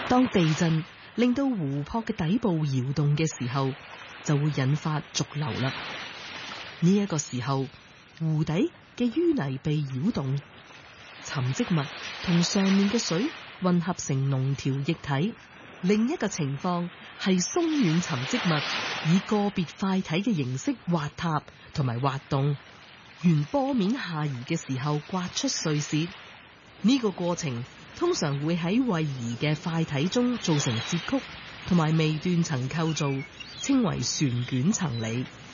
當地震令到湖泊嘅底部搖動嘅時候，就會引發濁流啦。呢一個時候，湖底嘅淤泥被擾動，沉積物同上面嘅水混合成濃條液體。另一個情況係鬆軟沉積物以個別塊體嘅形式滑塌同埋滑動，沿坡面下移嘅時候刮出碎屑。呢個過程通常會喺位移嘅塊體中造成折曲同埋微斷層構造，稱為旋捲層理。